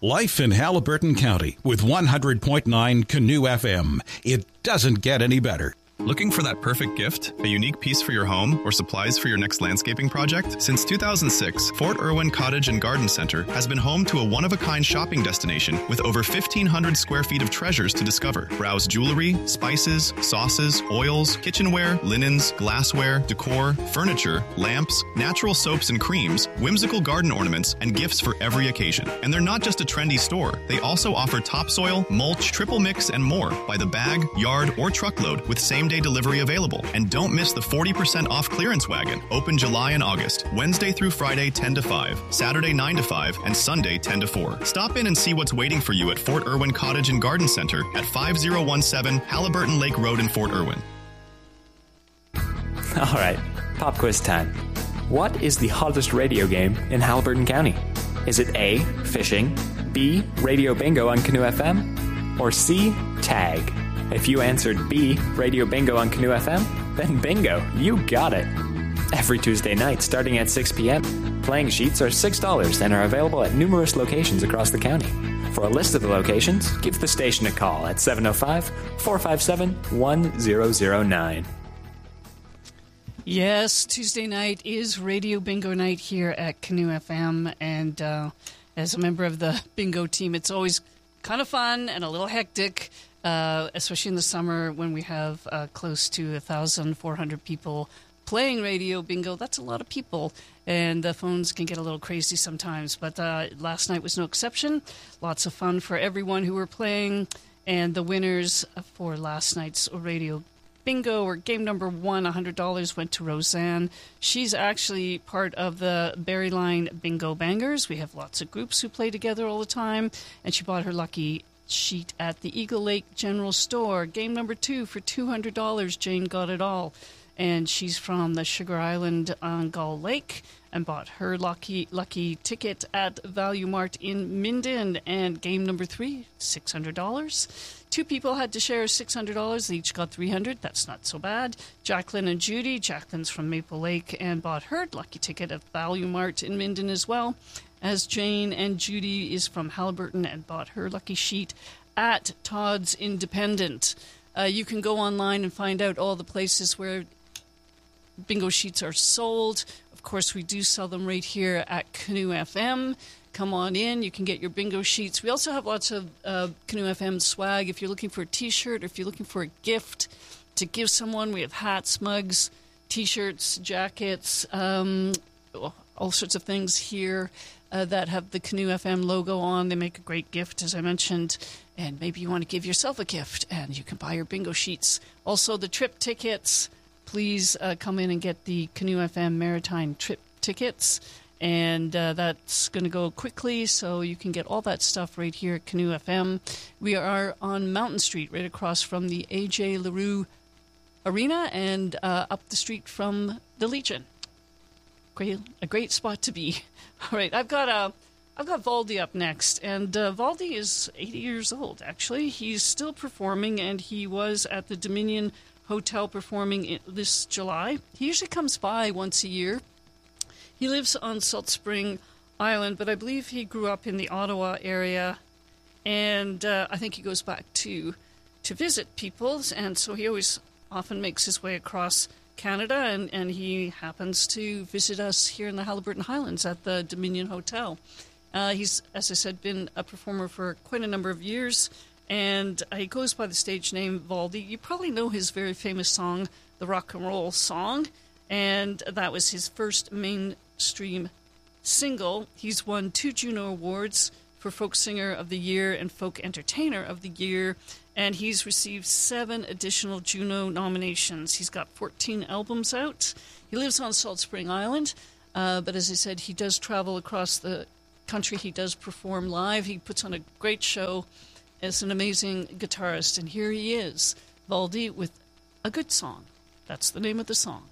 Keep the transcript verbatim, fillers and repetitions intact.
Life in Haliburton County with one hundred point nine Canoe F M. It doesn't get any better. Looking for that perfect gift? A unique piece for your home or supplies for your next landscaping project? Since two thousand six, Fort Irwin Cottage and Garden Center has been home to a one-of-a-kind shopping destination with over fifteen hundred square feet of treasures to discover. Browse jewelry, spices, sauces, oils, kitchenware, linens, glassware, decor, furniture, lamps, natural soaps and creams, whimsical garden ornaments, and gifts for every occasion. And they're not just a trendy store. They also offer topsoil, mulch, triple mix, and more by the bag, yard, or truckload with same-day delivery available. And don't miss the forty percent off clearance wagon, open July and August, Wednesday through Friday ten to five, Saturday nine to five, and Sunday ten to four. Stop in and see what's waiting for you at Fort Irwin Cottage and Garden Center at five oh one seven Haliburton Lake Road in Fort Irwin. All right, pop quiz time. What is the hottest radio game in Haliburton County? Is it A, fishing, B, radio bingo on Canoe F M, or C, tag? If you answered B, Radio Bingo on Canoe F M, then bingo, you got it. Every Tuesday night, starting at six p.m., playing sheets are six dollars and are available at numerous locations across the county. For a list of the locations, give the station a call at seven oh five, four five seven, one zero zero nine. Yes, Tuesday night is Radio Bingo night here at Canoe F M, and uh, as a member of the bingo team, it's always kind of fun and a little hectic. Uh, especially in the summer when we have uh, close to one thousand four hundred people playing radio bingo. That's a lot of people, and the phones can get a little crazy sometimes. But uh, last night was no exception. Lots of fun for everyone who were playing, and the winners for last night's radio bingo, or game number one, one hundred dollars went to Roseanne. She's actually part of the Berryline Bingo Bangers. We have lots of groups who play together all the time, and she bought her lucky sheet at the Eagle Lake General Store. Game number two for two hundred dollars. Jane got it all. And she's from the Sugar Island on Gull Lake and bought her lucky lucky ticket at Value Mart in Minden. And game number three, six hundred dollars. Two people had to share six hundred dollars. They each got three hundred dollars. That's not so bad. Jacqueline and Judy. Jacqueline's from Maple Lake and bought her lucky ticket at Value Mart in Minden as well. As Jane and Judy is from Haliburton and bought her lucky sheet at Todd's Independent. Uh, you can go online and find out all the places where bingo sheets are sold. Of course, we do sell them right here at Canoe F M. Come on in. You can get your bingo sheets. We also have lots of uh, Canoe F M swag. If you're looking for a T-shirt or if you're looking for a gift to give someone, we have hats, mugs, T-shirts, jackets, um, all sorts of things here. Uh, that have the Canoe F M logo on. They make a great gift, as I mentioned. And maybe you want to give yourself a gift, and you can buy your bingo sheets. Also, the trip tickets. Please uh, come in and get the Canoe F M Maritime trip tickets. And uh, that's going to go quickly, so you can get all that stuff right here at Canoe F M. We are on Mountain Street, right across from the A J LaRue Arena and uh, up the street from the Legion. Great, a great spot to be. All right, I've got uh, I've got Valdi up next, and uh, Valdi is eighty years old. Actually, he's still performing, and he was at the Dominion Hotel performing in, this July. He usually comes by once a year. He lives on Salt Spring Island, but I believe he grew up in the Ottawa area, and uh, I think he goes back to to visit people, and so he always often makes his way across Canada, and, and he happens to visit us here in the Haliburton Highlands at the Dominion Hotel. Uh, he's, as I said, been a performer for quite a number of years, and uh, he goes by the stage name Valdi. You probably know his very famous song, the Rock and Roll Song, and that was his first mainstream single. He's won two Juno Awards for Folk Singer of the Year and Folk Entertainer of the Year, and he's received seven additional Juno nominations. He's got fourteen albums out. He lives on Salt Spring Island, uh, but as I said, he does travel across the country. He does perform live. He puts on a great show as an amazing guitarist, and here he is, Valdi, with a good song. That's the name of the song.